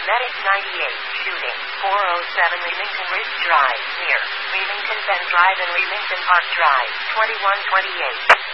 Medic 98, shooting, 407 Leamington Ridge Drive, near Leamington Bend Drive and Leamington Park Drive, 2128.